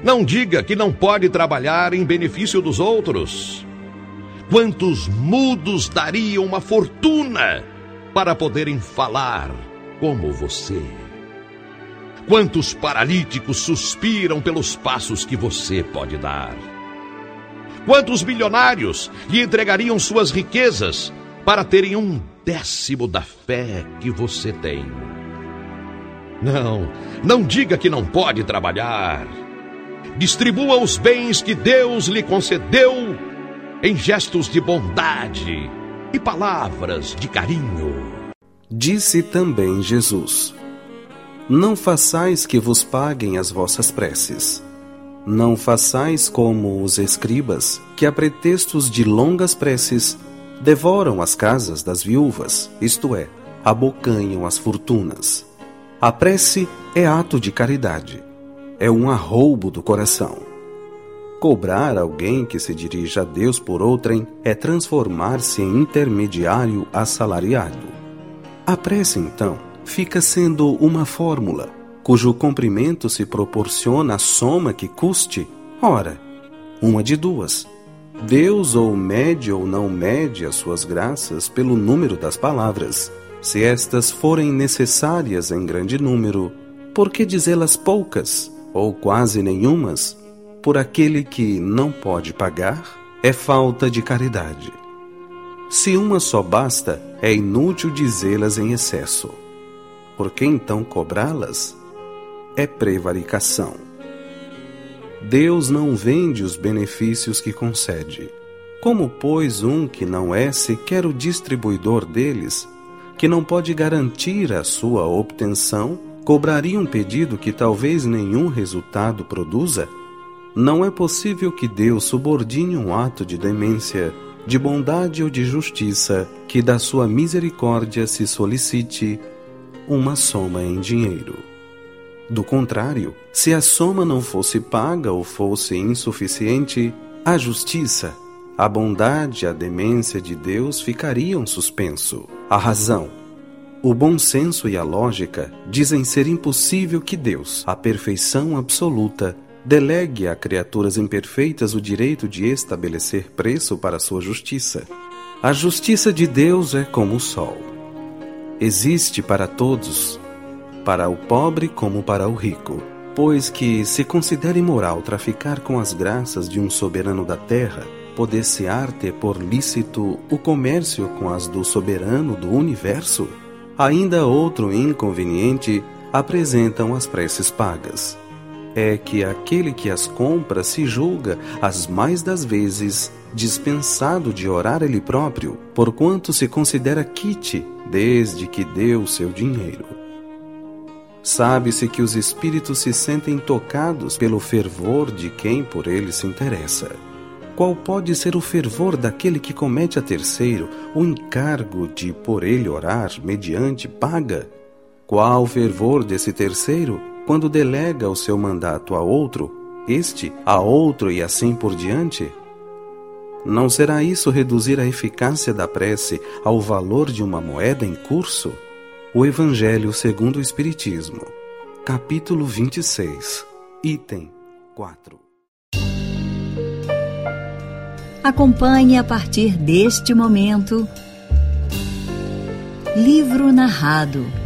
Não diga que não pode trabalhar em benefício dos outros. Quantos mudos dariam uma fortuna para poderem falar como você? Quantos paralíticos suspiram pelos passos que você pode dar? Quantos milionários lhe entregariam suas riquezas para terem 1/10 da fé que você tem? Não diga que não pode trabalhar. Distribua os bens que Deus lhe concedeu em gestos de bondade e palavras de carinho. Disse também Jesus: não façais que vos paguem as vossas preces. Não façais como os escribas, que a pretextos de longas preces devoram as casas das viúvas, isto é, abocanham as fortunas. A prece é ato de caridade, é um arroubo do coração. Cobrar alguém que se dirige a Deus por outrem é transformar-se em intermediário assalariado. A prece, então, fica sendo uma fórmula, cujo comprimento se proporciona à soma que custe, ora, uma de duas. Deus ou mede ou não mede as suas graças pelo número das palavras. Se estas forem necessárias em grande número, por que dizê-las poucas, ou quase nenhumas, por aquele que não pode pagar? É falta de caridade. Se uma só basta, é inútil dizê-las em excesso. Por que então cobrá-las? É prevaricação. Deus não vende os benefícios que concede. Como, pois, um que não é sequer o distribuidor deles, que não pode garantir a sua obtenção, cobraria um pedido que talvez nenhum resultado produza? Não é possível que Deus subordine um ato de demência, de bondade ou de justiça, que da sua misericórdia se solicite uma soma em dinheiro. Do contrário, se a soma não fosse paga ou fosse insuficiente, a justiça, a bondade e a demência de Deus ficariam suspenso. A razão, o bom senso e a lógica dizem ser impossível que Deus, a perfeição absoluta, delegue a criaturas imperfeitas o direito de estabelecer preço para sua justiça. A justiça de Deus é como o sol. Existe para todos, para o pobre como para o rico, pois que se considera imoral traficar com as graças de um soberano da terra, poder-se-á ter por lícito o comércio com as do soberano do universo? Ainda outro inconveniente apresentam as preces pagas. É que aquele que as compra se julga, as mais das vezes, dispensado de orar ele próprio, porquanto se considera quite, desde que deu seu dinheiro. Sabe-se que os espíritos se sentem tocados pelo fervor de quem por ele se interessa. Qual pode ser o fervor daquele que comete a terceiro o encargo de por ele orar mediante paga? Qual o fervor desse terceiro quando delega o seu mandato a outro, este a outro e assim por diante? Não será isso reduzir a eficácia da prece ao valor de uma moeda em curso? O Evangelho segundo o Espiritismo, capítulo 26, item 4. Acompanhe a partir deste momento Livro Narrado,